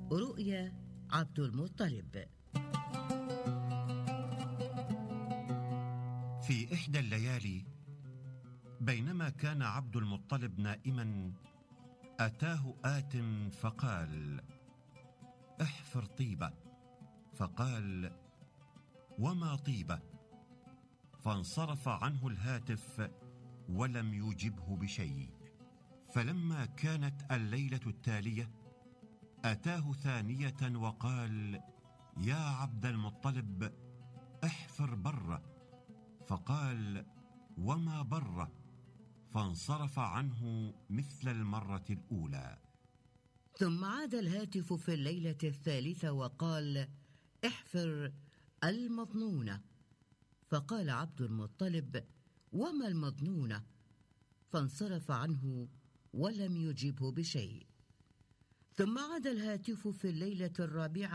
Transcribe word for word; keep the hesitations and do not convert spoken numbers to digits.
رؤيا عبد المطلب. في إحدى الليالي بينما كان عبد المطلب نائما أتاه آت فقال: احفر طيبة. فقال: وما طيبة؟ فانصرف عنه الهاتف ولم يجبه بشيء. فلما كانت الليلة التالية أتاه ثانية وقال: يا عبد المطلب احفر بره. فقال: وما بره؟ فانصرف عنه مثل المرة الأولى. ثم عاد الهاتف في الليلة الثالثة وقال: احفر المظنونة. فقال عبد المطلب: وما المظنونة؟ فانصرف عنه ولم يجبه بشيء. ثم عاد الهاتف في الليلة الرابعة